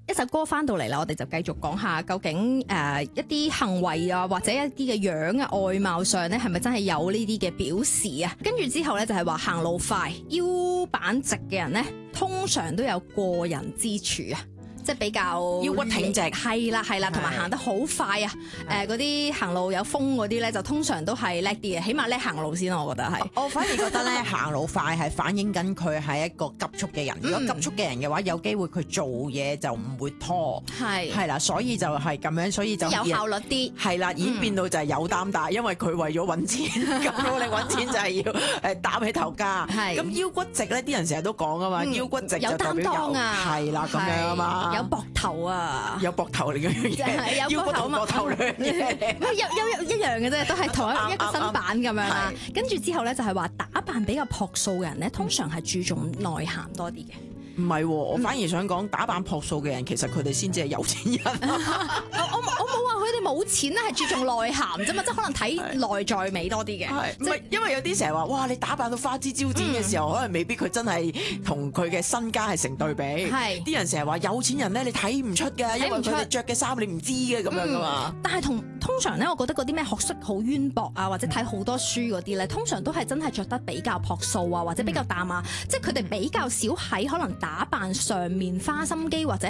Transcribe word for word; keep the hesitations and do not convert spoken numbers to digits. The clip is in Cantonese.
一首歌翻到嚟啦，我哋就繼續講下究竟誒、呃、一啲行為啊，或者一啲嘅樣啊、外貌上咧，係咪真係有呢啲嘅表示啊？跟住之後咧就係話行路快、腰板直嘅人咧，通常都有過人之處啊。即係比較腰骨挺直， 係啦係啦，同埋行得好快啊！誒嗰啲行路有風嗰啲咧，就通常都係叻啲嘅，起碼叻行路先，我覺得係。 我反而覺得咧，行路快係反映緊佢係一個急速嘅人。如果急速嘅人嘅話，有機會佢做嘢就唔會拖。係係啦，所以就係咁樣，所以就有效率啲。 係啦，演變到就係有擔帶，因為佢為咗揾錢，咁努力揾錢就係要誒擔起頭家。係咁腰骨直咧，啲人成日都講啊嘛，腰骨直有擔當啊， 係啦咁樣啊嘛。 有膊頭啊， 有膊頭嚟嘅嘢， 有膊頭嘛， 膊頭兩樣嘢， 唔係有有一樣嘅啫，都係同一一個新版咁樣啦。跟住之後咧，就係話打扮比較樸素嘅人咧，通常係注重內涵多啲嘅。 唔係，我反而想講打扮樸素嘅人，其實佢哋先至係有錢人。 我我我冇話佢哋冇錢咧，係注重內涵啫嘛，即係可能睇內在美多啲嘅。 係，唔係因為有啲成日話，哇！你打扮到花枝招展嘅時候，可能未必佢真係同佢嘅身家係成對比。係，啲人成日話有錢人咧，你睇唔出㗎，因為佢哋着嘅衫你唔知嘅咁樣噶嘛。 但係同通常咧，我覺得嗰啲咩學識好淵博啊，或者睇好多書嗰啲咧，通常都係真係着得比較樸素啊，或者比較淡啊，即係佢哋比較少喺可能打扮上面花心機或者